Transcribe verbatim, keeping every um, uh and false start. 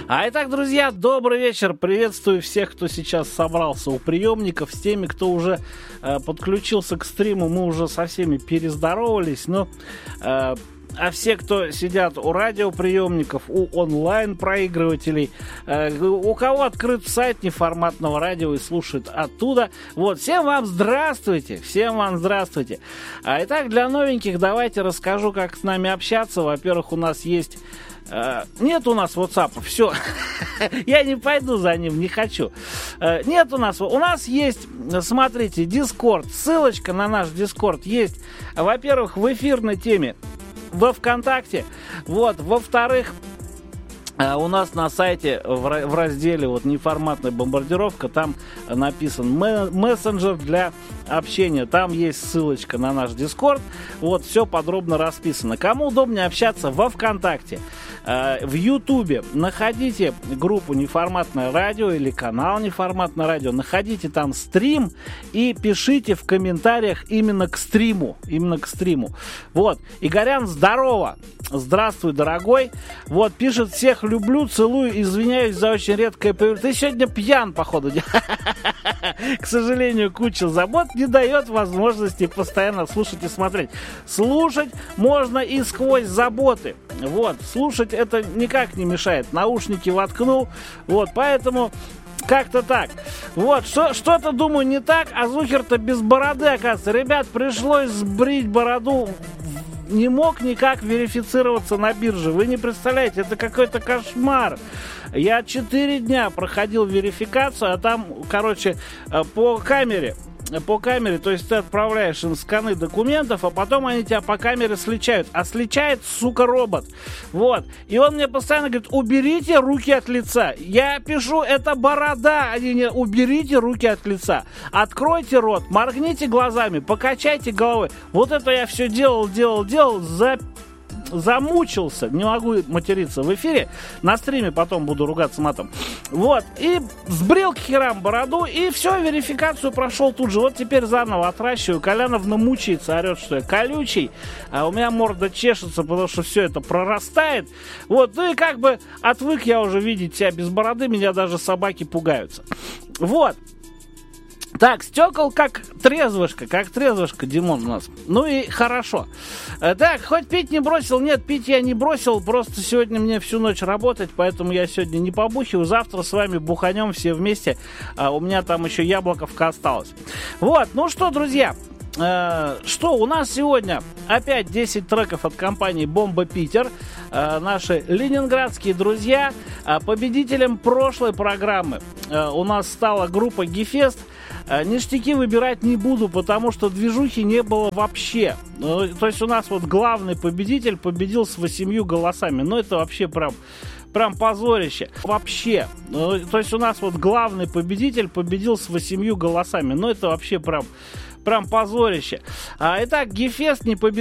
А итак, друзья, добрый вечер. Приветствую всех, кто сейчас собрался у приемников. С теми, кто уже э, подключился к стриму, мы уже со всеми перездоровались. Но, э, а все, кто сидят у радиоприемников, у онлайн-проигрывателей, э, у кого открыт сайт неформатного радио и слушает оттуда, вот, всем вам здравствуйте, всем вам здравствуйте. А итак, для новеньких давайте расскажу, как с нами общаться. Во-первых, у нас есть... Нет у нас WhatsApp, все, я не пойду за ним, не хочу. Нет у нас, у нас есть, смотрите, Discord, ссылочка на наш Discord есть, во-первых, в эфирной теме во ВКонтакте, вот, во-вторых, у нас на сайте в разделе вот неформатная бомбардировка, там написан мессенджер для общения, там есть ссылочка на наш Discord, вот, все подробно расписано. Кому удобнее общаться во ВКонтакте, в Ютубе находите группу Неформатное радио или канал Неформатное радио, находите там стрим и пишите в комментариях именно к стриму, именно к стриму. Вот, Игорян, здорово, здравствуй, дорогой, вот, пишет: всех люблю, целую, извиняюсь за очень редкое появление. Ты сегодня пьян, походу. К сожалению, куча забот не дает возможности постоянно слушать и смотреть. Слушать можно и сквозь заботы. Вот, слушать это никак не мешает. Наушники воткнул. Вот, поэтому как-то так. Вот, что, что-то, думаю, не так, а Зухер-то без бороды, оказывается. Ребят, пришлось сбрить бороду. Не мог никак верифицироваться на бирже. Вы не представляете, это какой-то кошмар. Я четыре дня проходил верификацию, а там, короче, по камере, по камере, то есть ты отправляешь им сканы документов, а потом они тебя по камере сличают. А сличает, сука, робот. Вот. И он мне постоянно говорит: уберите руки от лица. Я пишу: это борода. Они не: уберите руки от лица. Откройте рот, моргните глазами, покачайте головой. Вот это я все делал, делал, делал, за... замучился, не могу материться в эфире, на стриме потом буду ругаться матом. Вот, и сбрил к херам бороду, и все, верификацию прошел тут же. Вот теперь заново отращиваю. Коляновна мучается, орет, что я колючий, а у меня морда чешется, потому что все это прорастает. Вот, ну и как бы отвык я уже видеть себя без бороды, меня даже собаки пугаются. Вот. Так, стекол как трезвышка, как трезвышка, Димон у нас. Ну и хорошо. Так, хоть пить не бросил, нет, пить я не бросил, просто сегодня мне всю ночь работать, поэтому я сегодня не побухиваю. Завтра с вами буханем все вместе, а у меня там еще яблоковка осталось. Вот, ну что, друзья, э, что у нас сегодня? Опять десять треков от компании Бомба Питер. Э, наши ленинградские друзья. Э, победителем прошлой программы э, у нас стала группа Гефест. Ништяки выбирать не буду, потому что движухи не было вообще. Ну, то есть у нас вот главный победитель победил с восемью голосами. Ну, это вообще прям, прям позорище. Вообще. Ну, то есть у нас вот главный победитель победил с восемью голосами. Ну, это вообще прям, прям позорище. А, итак, Гефест не победил.